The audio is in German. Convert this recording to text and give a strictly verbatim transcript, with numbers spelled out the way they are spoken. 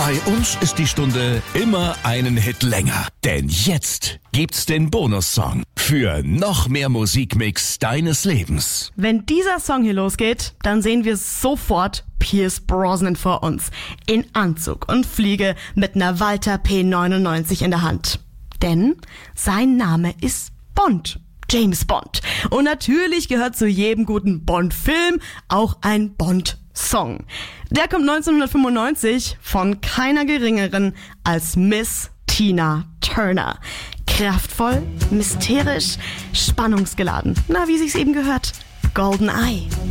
Bei uns ist die Stunde immer einen Hit länger. Denn jetzt gibt's den Bonussong für noch mehr Musikmix deines Lebens. Wenn dieser Song hier losgeht, dann sehen wir sofort Pierce Brosnan vor uns. In Anzug und Fliege mit einer Walther P neunundneunzig in der Hand. Denn sein Name ist Bond. James Bond. Und natürlich gehört zu jedem guten Bond-Film auch ein Bond-Song. Der kommt neunzehnhundertfünfundneunzig von keiner geringeren als Miss Tina Turner. Kraftvoll, mysterisch, spannungsgeladen. Na, wie sich's eben gehört. GoldenEye.